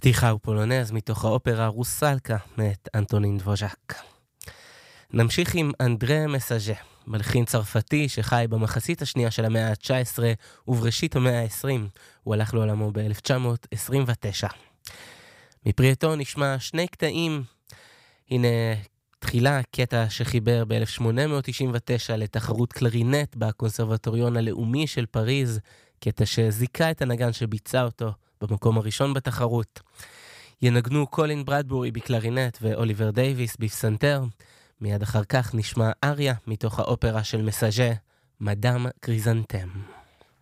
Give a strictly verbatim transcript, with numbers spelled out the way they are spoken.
פתיחה ופולונז מתוך האופרה רוסלקה מאת אנטונין דבוז'ק. נמשיך עם אנדרה מסאז'ה, מלחין צרפתי שחי במחצית השנייה של המאה ה-תשע עשרה ובראשית המאה ה-עשרים. הוא הלך לעולמו ב-אלף תשע מאות עשרים ותשע. מפרי נשמע שני קטעים. הנה תחילה קטע שחיבר ב-אלף שמונה מאות תשעים ותשע לתחרות קלרינט בקונסרבטוריון הלאומי של פריז, קטע שזיקה את הנגן שביצע אותו במקום הראשון בתחרות. ינגנו קולין ברדבורי בקלרינט ואוליבר דייביס בפסנתר. מיד אחר כך נשמע אריה מתוך האופרה של מסאז'ה, מדאם קריזנטם.